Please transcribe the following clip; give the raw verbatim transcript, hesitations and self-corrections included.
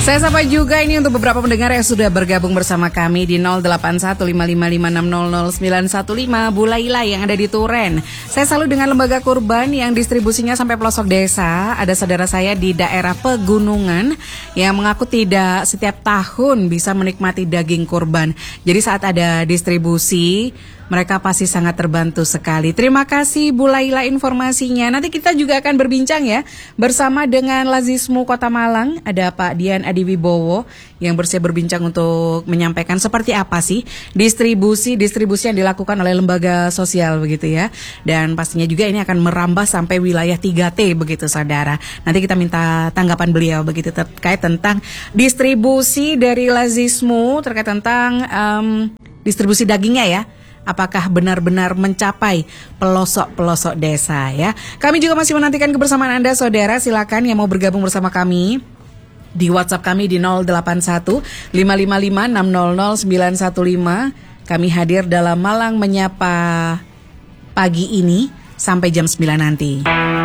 Saya sapa juga ini untuk beberapa pendengar yang sudah bergabung bersama kami di nol delapan satu lima lima lima enam nol nol sembilan satu lima, Bu Laila yang ada di Turen. Saya selalu dengan lembaga kurban yang distribusinya sampai pelosok desa. Ada saudara saya di daerah pegunungan yang mengaku tidak setiap tahun bisa menikmati daging kurban. Jadi saat ada distribusi, mereka pasti sangat terbantu sekali. Terima kasih Bu Laila informasinya. Nanti kita juga akan berbincang ya bersama dengan Lazismu Kota Malang. Ada Pak Dian Adiwibowo yang bersedia berbincang untuk menyampaikan seperti apa sih distribusi-distribusi yang dilakukan oleh lembaga sosial begitu ya. Dan pastinya juga ini akan merambah sampai wilayah tiga T begitu saudara. Nanti kita minta tanggapan beliau begitu terkait tentang distribusi dari Lazismu terkait tentang um, distribusi dagingnya ya. Apakah benar-benar mencapai pelosok-pelosok desa ya. Kami juga masih menantikan kebersamaan Anda saudara. Silakan yang mau bergabung bersama kami di WhatsApp kami di nol delapan satu lima lima lima enam nol nol sembilan satu lima. Kami hadir dalam Malang Menyapa pagi ini sampai jam sembilan nanti.